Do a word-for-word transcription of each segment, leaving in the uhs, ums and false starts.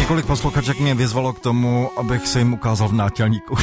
Několik posluchaček mě vyzvalo k tomu, abych se jim ukázal v nátělníku.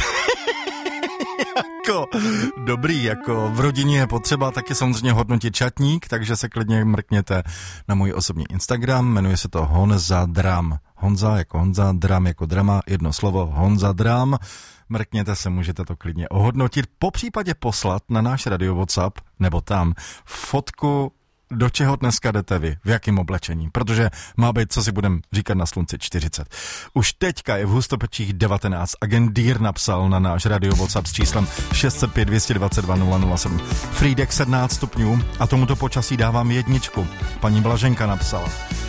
Jako dobrý, jako v rodině je potřeba taky samozřejmě hodnotit čatník, takže se klidně mrkněte na můj osobní Instagram, jmenuje se to Honza Dram. Honza jako Honza, Dram jako drama, jedno slovo, Honza Dram. Mrkněte se, můžete to klidně ohodnotit, popřípadě poslat na náš radio WhatsApp, nebo tam, fotku, do čeho dneska jdete vy, v jakém oblečení, protože má být, co si budem říkat na slunci, čtyřicet. Už teďka je v Hustopečích devatenáct. Agent Dýr napsal na náš radio WhatsApp s číslem šest set pět, dvě stě dvacet dva, nula nula sedm. Frýdek sedmnáct stupňů a tomuto počasí dávám jedničku. Paní Blaženka napsala.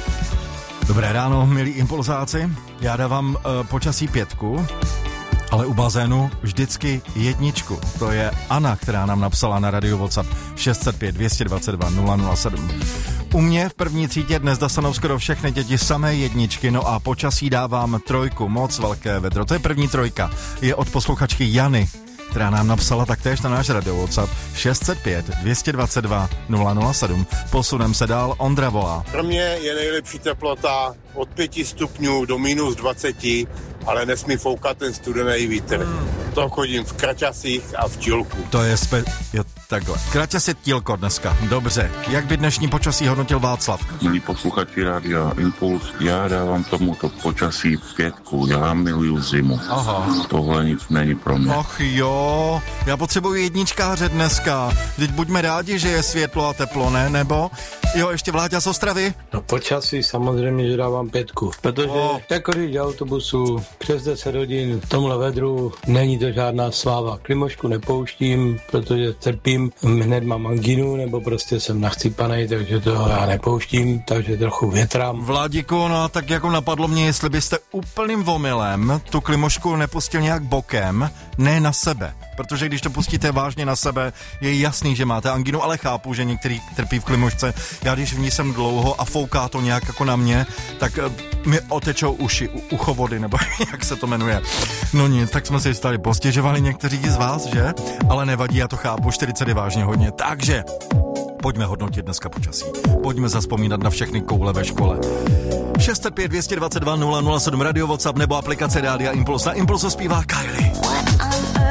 Dobré ráno, milí impulzáci, já dávám uh, počasí pětku, ale u bazénu vždycky jedničku. To je Anna, která nám napsala na radio WhatsApp šest set pět, dvě stě dvacet dva, nula nula sedm. U mě v první třídě dnes dostanou skoro všechny děti samé jedničky, no a počasí dávám trojku, moc velké vedro. To je první trojka, je od posluchačky Jany, která nám napsala taktéž na náš radio WhatsApp šest set pět, dvě stě dvacet dva, nula nula sedm. Posunem se dál, Ondra volá. Pro mě je nejlepší teplota od pěti stupňů do minus dvaceti, ale nesmí foukat ten studený vítr. Hmm. To chodím v kraťasích a v tílku. To je spe... Jo, takhle. Kraťasy tílko dneska. Dobře. Jak by dnešní počasí hodnotil Václav? Milí posluchači Rádia Impuls, já dávám tomuto počasí pětku. Já miluju zimu. Aha. Tohle nic není pro mě. Ach jo, já potřebuji jedničkáře dneska. Vždyť buďme rádi, že je světlo a teplo, ne? Nebo? Jo, ještě Vláďa z Ostravy? No počasí samozřejmě, že dávám pětku. Protože oh. jako když do autobusu přes deset hodin v tomhle vedru není to žádná sláva. Klimošku nepouštím, protože trpím, hned mám anginu, nebo prostě jsem nachcípanej, takže to já nepouštím, takže trochu větrám. Vládiku, no tak jako napadlo mě, jestli byste úplným omylem tu klimošku nepustil nějak bokem, ne na sebe. Protože když to pustíte vážně na sebe, je jasný, že máte anginu, ale chápu, že některý trpí v klimošce. Já když v ní jsem dlouho a fouká to nějak jako na mě, tak mi otečou uši, uchovody, nebo jak se to jmenuje. No nic, tak jsme si tady postěžovali někteří z vás, že? Ale nevadí, já to chápu, čtyřicet je vážně hodně. Takže pojďme hodnotit dneska počasí. Pojďme zazpomínat na všechny koule ve škole. šest set pět, dvě stě dvacet dva, nula nula sedm, radio WhatsApp nebo aplikace Rádia Impuls. Na Impulsu zpívá Kylie.